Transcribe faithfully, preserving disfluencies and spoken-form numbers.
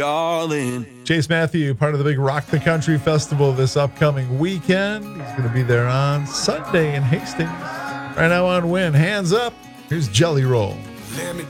darling. Chase Matthew, part of the big Rock the Country Festival this upcoming weekend. He's going to be there on Sunday in Hastings. Right now on Win, Hands Up. Here's Jelly Roll. Let me